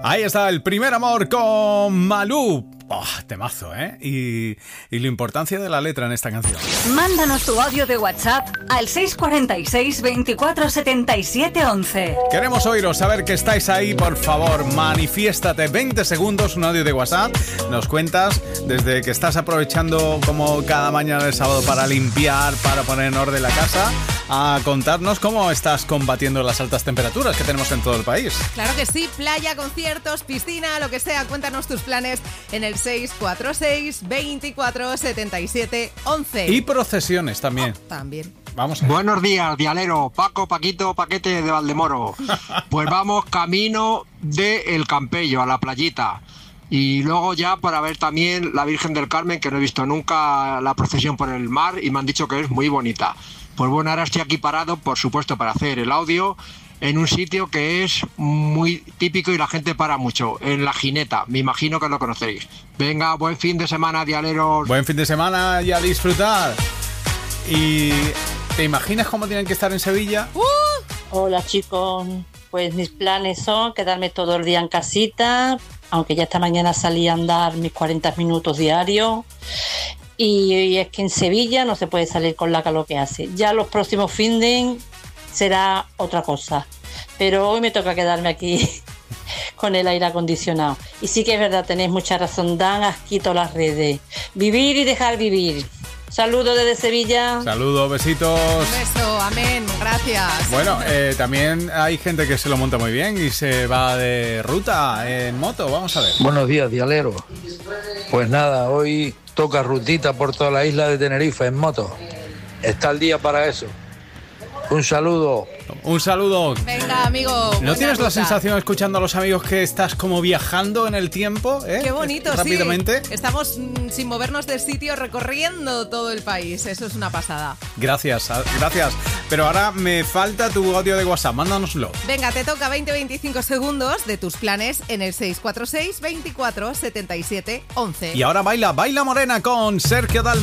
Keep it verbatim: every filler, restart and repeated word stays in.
Ahí está el primer amor con Malú. Oh, temazo, ¿eh? Y, y la importancia de la letra en esta canción. Mándanos tu audio de WhatsApp al seis cuatro seis, veinticuatro setenta y siete once. Queremos oíros, saber que estáis ahí, por favor, manifiéstate. veinte segundos, un audio de WhatsApp. Nos cuentas desde que estás aprovechando como cada mañana del sábado para limpiar, para poner en orden la casa, a contarnos cómo estás combatiendo las altas temperaturas que tenemos en todo el país. Claro que sí, playa, conciertos, piscina, lo que sea. Cuéntanos tus planes en el seis cuatro seis, veinticuatro setenta y siete once. Y procesiones también. Oh, también. Vamos a... Buenos días, dialero. Paco, Paquito, Paquete de Valdemoro. Pues vamos camino de El Campello, a la playita. Y luego ya para ver también la Virgen del Carmen, que no he visto nunca la procesión por el mar y me han dicho que es muy bonita. Pues bueno, ahora estoy aquí parado, por supuesto, para hacer el audio en un sitio que es muy típico y la gente para mucho, en La Gineta. Me imagino que lo conocéis. Venga, buen fin de semana, dialeros. Buen fin de semana y a disfrutar. ¿Y te imaginas cómo tienen que estar en Sevilla? Uh. Hola, chicos. Pues mis planes son quedarme todo el día en casita, aunque ya esta mañana salí a andar mis cuarenta minutos diarios. Y, y es que en Sevilla no se puede salir con la calor que hace. Ya los próximos fines será otra cosa. Pero hoy me toca quedarme aquí con el aire acondicionado. Y sí que es verdad, tenéis mucha razón, dan asquito las redes. Vivir y dejar vivir. Saludos desde Sevilla. Saludos, besitos. Un beso, amén, gracias. Bueno, eh, también hay gente que se lo monta muy bien y se va de ruta en moto. Vamos a ver. Buenos días, dialero. Pues nada, hoy toca rutita por toda la isla de Tenerife en moto. Está el día para eso. Un saludo. Un saludo. Venga, amigo. ¿No tienes ruta. la sensación, escuchando a los amigos, que estás como viajando en el tiempo? ¿eh? Qué bonito, sí. Rápidamente. Estamos mm, sin movernos del sitio, recorriendo todo el país. Eso es una pasada. Gracias, gracias. Pero ahora me falta tu audio de WhatsApp. Mándanoslo. Venga, te toca veinte a veinticinco segundos de tus planes en el seis cuatro seis, veinticuatro setenta y siete once. Y ahora baila, baila morena con Sergio Dalma.